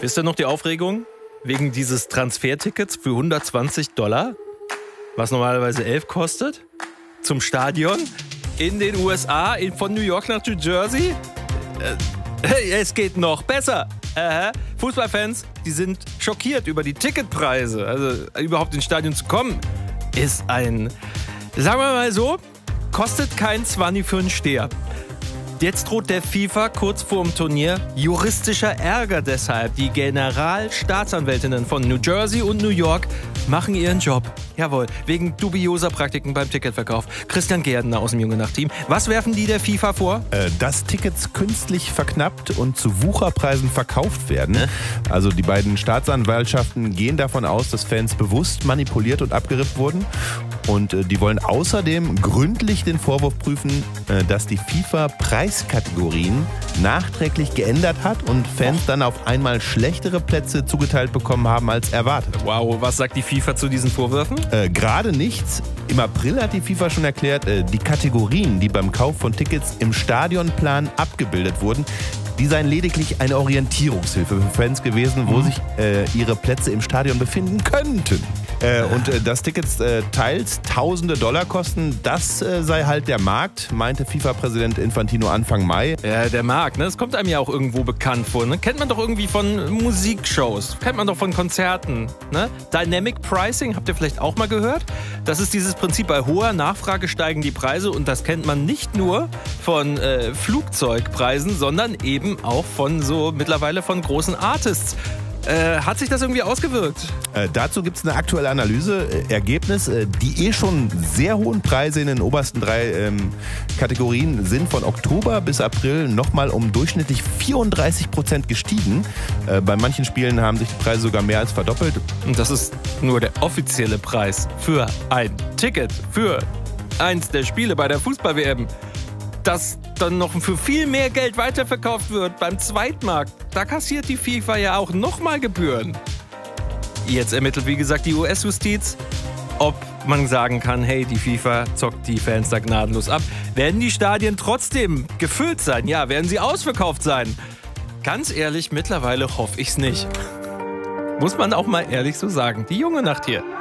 Wisst ihr noch die Aufregung wegen dieses Transfertickets für $120, was normalerweise 11 kostet, zum Stadion in den USA, von New York nach New Jersey? Es geht noch besser. Fußballfans, die sind schockiert über die Ticketpreise. Also überhaupt ins Stadion zu kommen, ist sagen wir mal so, kostet kein 20 für einen Steher. Jetzt droht der FIFA kurz vor dem Turnier juristischer Ärger deshalb. Die Generalstaatsanwältinnen von New Jersey und New York machen ihren Job. Jawohl, wegen dubioser Praktiken beim Ticketverkauf. Christian Gärtner aus dem Junge-Nacht-Team. Was werfen die der FIFA vor? Dass Tickets künstlich verknappt und zu Wucherpreisen verkauft werden. Also die beiden Staatsanwaltschaften gehen davon aus, dass Fans bewusst manipuliert und abgerippt wurden. Und die wollen außerdem gründlich den Vorwurf prüfen, dass die FIFA Preiskategorien nachträglich geändert hat und Fans dann auf einmal schlechtere Plätze zugeteilt bekommen haben als erwartet. Wow, was sagt die FIFA zu diesen Vorwürfen? Gerade nichts. Im April hat die FIFA schon erklärt, die Kategorien, die beim Kauf von Tickets im Stadionplan abgebildet wurden, die seien lediglich eine Orientierungshilfe für Fans gewesen, wo sich ihre Plätze im Stadion befinden könnten. Und dass Tickets teils tausende Dollar kosten, das sei halt der Markt, meinte FIFA-Präsident Infantino Anfang Mai. Ja, der Markt, ne? Das kommt einem ja auch irgendwo bekannt vor. Ne? Kennt man doch irgendwie von Musikshows, kennt man doch von Konzerten. Ne? Dynamic Pricing, habt ihr vielleicht auch mal gehört? Das ist dieses Prinzip, bei hoher Nachfrage steigen die Preise und das kennt man nicht nur von Flugzeugpreisen, sondern eben auch mittlerweile von großen Artists. Hat sich das irgendwie ausgewirkt? Dazu gibt es eine aktuelle Analyse. Ergebnis, die schon sehr hohen Preise in den obersten 3 Kategorien sind von Oktober bis April nochmal um durchschnittlich 34% gestiegen. Bei manchen Spielen haben sich die Preise sogar mehr als verdoppelt. Und das ist nur der offizielle Preis für ein Ticket für eins der Spiele bei der Fußball-WM. Das dann noch für viel mehr Geld weiterverkauft wird beim Zweitmarkt. Da kassiert die FIFA ja auch nochmal Gebühren. Jetzt ermittelt, wie gesagt, die US-Justiz, ob man sagen kann, hey, die FIFA zockt die Fans da gnadenlos ab. Werden die Stadien trotzdem gefüllt sein? Ja, werden sie ausverkauft sein? Ganz ehrlich, mittlerweile hoffe ich's nicht. Muss man auch mal ehrlich so sagen. Die Junge Nacht hier.